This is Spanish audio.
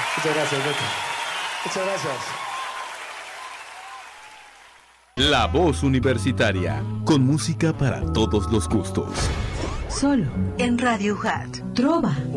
Muchas gracias, Beto. Muchas gracias. La Voz Universitaria, con música para todos los gustos. Solo en Radio Hat. Trova.